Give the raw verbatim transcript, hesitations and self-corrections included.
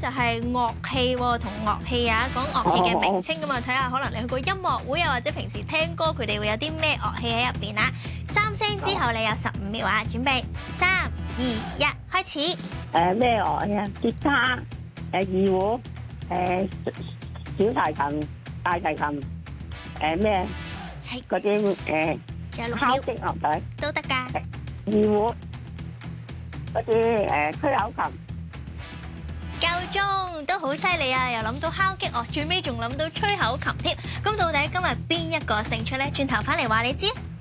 就係樂器喎，同樂器啊，講樂器嘅名稱咁啊，睇下可能你去過音樂會啊，或者平時聽歌，佢哋會有啲咩樂器喺入邊啊？三聲之後你有十五秒啊，準備三二一，開始。 誒咩樂器啊？吉他、誒二胡、誒小提琴、大提琴，誒咩？ 係嗰啲誒仲有六敲秒擊樂隊、 都得㗎。 二胡嗰啲誒吹口琴。 夠鐘都好犀利啊！又諗到敲擊樂，最尾仲諗到吹口琴添。咁到底今日邊一個勝出呢？轉頭翻嚟話你知。